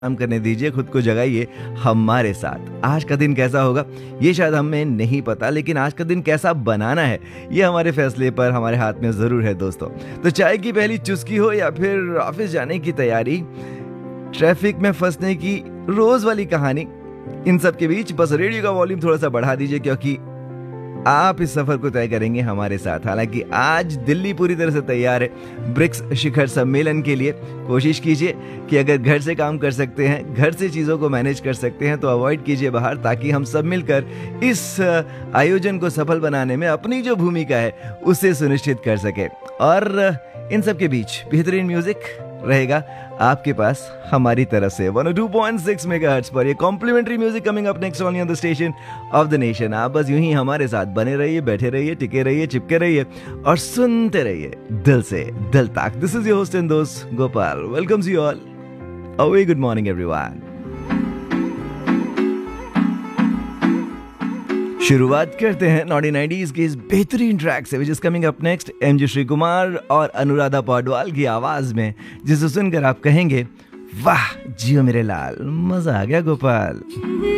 काम करने दीजिए, खुद को जगाइए हमारे साथ। आज का दिन कैसा होगा ये शायद हमें नहीं पता, लेकिन आज का दिन कैसा बनाना है ये हमारे फैसले पर, हमारे हाथ में ज़रूर है दोस्तों। तो चाय की पहली चुस्की हो या फिर ऑफिस जाने की तैयारी, ट्रैफिक में फंसने की रोज़ वाली कहानी, इन सब के बीच बस रेडियो का वॉल्यूम थोड़ा सा बढ़ा दीजिए, क्योंकि आप इस सफर को तय करेंगे हमारे साथ। हालांकि आज दिल्ली पूरी तरह से तैयार है ब्रिक्स शिखर सम्मेलन के लिए। कोशिश कीजिए कि अगर घर से काम कर सकते हैं, घर से चीज़ों को मैनेज कर सकते हैं, तो अवॉइड कीजिए बाहर, ताकि हम सब मिलकर इस आयोजन को सफल बनाने में अपनी जो भूमिका है उसे सुनिश्चित कर सके। और इन सब के बीच बेहतरीन म्यूजिक रहेगा आपके पास हमारी तरफ से 102.6 मेगाहर्ट्ज पर। ये complementary music coming up next on the station of the nation. आप बस यूं ही हमारे साथ बने रहिए, बैठे रहिए, टिके रहिए, चिपके रहिए और सुनते रहिए दिल से दिल तक। This is your host and दोस्त Gopal, welcomes you all. A very good morning everyone. शुरुआत करते हैं नॉटी 90s के इस बेहतरीन ट्रैक से, which is coming up next MG Shri Kumar और अनुराधा पौडवाल की आवाज में, जिसे सुनकर आप कहेंगे वाह जियो मेरे लाल, मजा आ गया गोपाल।